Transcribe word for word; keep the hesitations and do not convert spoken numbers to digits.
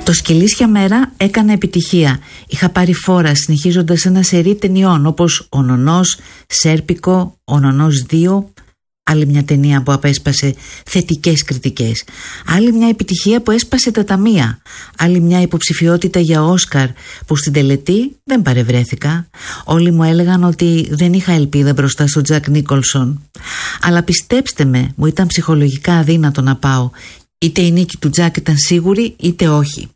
Το Σκυλίσια Μέρα έκανε επιτυχία. Είχα πάρει φόρα συνεχίζοντας ένα σερί ταινιών όπως Ο Νονός, Σέρπικο, Ο Νονός δύο, άλλη μια ταινία που απέσπασε θετικές κριτικές. Άλλη μια επιτυχία που έσπασε τα ταμεία. Άλλη μια υποψηφιότητα για Όσκαρ που στην τελετή δεν παρευρέθηκα. Όλοι μου έλεγαν ότι δεν είχα ελπίδα μπροστά στον Τζακ Νίκολσον. Αλλά πιστέψτε με, μου ήταν ψυχολογικά αδύνατο να πάω. Είτε η νίκη του Τζακ ήταν σίγουρη είτε όχι.